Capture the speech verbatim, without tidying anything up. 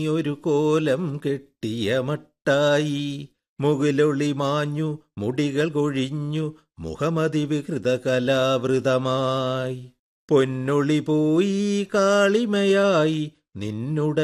ഒരു കോലം കെട്ടിയ മട്ടായി. മുകിലൊളി മാഞ്ഞു മുടികൾ കൊഴിഞ്ഞു മുഖമതി വികൃത കലാവൃതമായി. പൊന്നൊളി പോയി കാളിമയായി നിന്നുട